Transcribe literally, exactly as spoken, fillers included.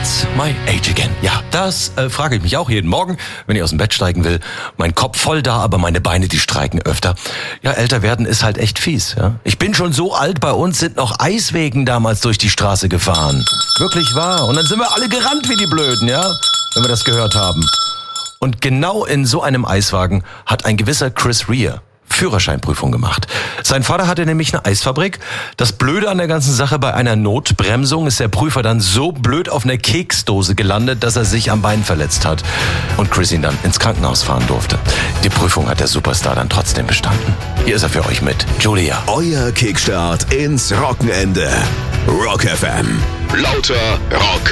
What's my age again? Ja, das äh, frage ich mich auch jeden Morgen, wenn ich aus dem Bett steigen will. Mein Kopf voll da, aber meine Beine, die streiken öfter. Ja, älter werden ist halt echt fies. Ja? Ich bin schon so alt, bei uns sind noch Eiswegen damals durch die Straße gefahren. Wirklich wahr. Und dann sind wir alle gerannt wie die Blöden, ja, wenn wir das gehört haben. Und genau in so einem Eiswagen hat ein gewisser Chris Rea Führerscheinprüfung gemacht. Sein Vater hatte nämlich eine Eisfabrik. Das Blöde an der ganzen Sache, bei einer Notbremsung ist der Prüfer dann so blöd auf einer Keksdose gelandet, dass er sich am Bein verletzt hat und Chris ihn dann ins Krankenhaus fahren durfte. Die Prüfung hat der Superstar dann trotzdem bestanden. Hier ist er für euch mit Julia. Euer Kickstart ins Wochenende. Rock F M. Lauter Rock.